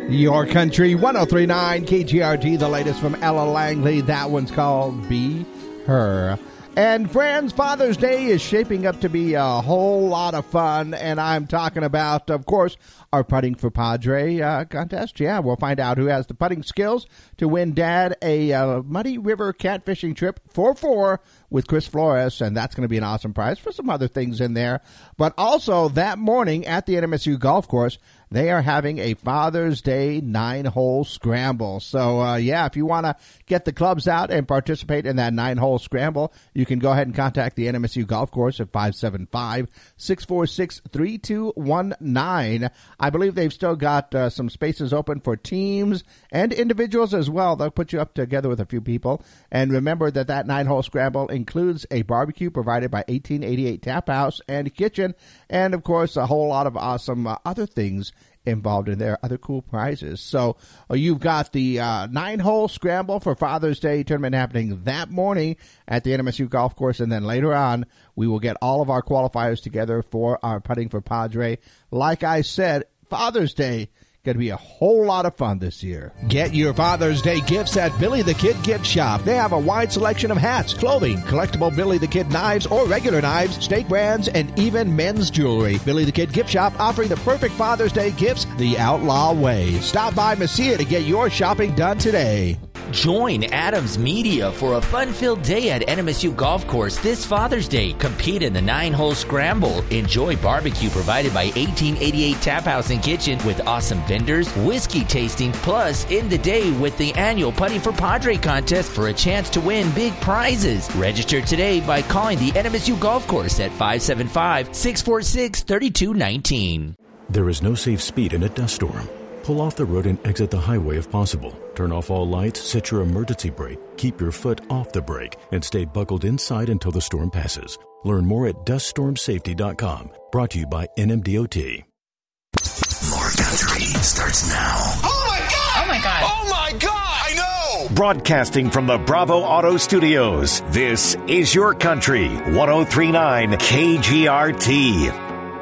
Your Country 103.9 KGRT, the latest from Ella Langley. That one's called Be Her. And friends, Father's Day is shaping up to be a whole lot of fun, and I'm talking about, of course, our Putting for Padre contest. Yeah, we'll find out who has the putting skills to win Dad a Muddy River catfishing trip for 4 with Chris Flores, and that's going to be an awesome prize for some other things in there. But also, that morning at the NMSU Golf Course, they are having a Father's Day 9-hole scramble. So, yeah, if you want to get the clubs out and participate in that 9-hole scramble, you can go ahead and contact the NMSU Golf Course at 575-646-3219. I believe they've still got some spaces open for teams and individuals as well. They'll put you up together with a few people. And remember that 9-hole scramble includes a barbecue provided by 1888 Tap House and Kitchen, and, of course, a whole lot of awesome other things involved in there, other cool prizes. So you've got the 9-hole scramble for Father's Day tournament happening that morning at the NMSU Golf Course, and then later on we will get all of our qualifiers together for our Putting for Padre. Like I said, Father's Day going to be a whole lot of fun this year. Get your Father's Day gifts at Billy the Kid Gift Shop. They have a wide selection of hats, clothing, collectible Billy the Kid knives or regular knives, state brands, and even men's jewelry. Billy the Kid Gift Shop offering the perfect Father's Day gifts the outlaw way. Stop by Mesilla to get your shopping done today. Join Adams Media for a fun-filled day at NMSU Golf Course this Father's Day. Compete in the 9-hole scramble. Enjoy barbecue provided by 1888 Tap House and Kitchen with awesome vendors, whiskey tasting, plus end the day with the annual Putting for Padre contest for a chance to win big prizes. Register today by calling the NMSU Golf Course at 575-646-3219. There is no safe speed in a dust storm. Pull off the road and exit the highway if possible. Turn off all lights, set your emergency brake, keep your foot off the brake, and stay buckled inside until the storm passes. Learn more at duststormsafety.com. Brought to you by NMDOT. More Country starts now. Oh my God! Oh my God! Oh my God! I know! Broadcasting from the Bravo Auto Studios, this is Your Country 103.9 KGRT.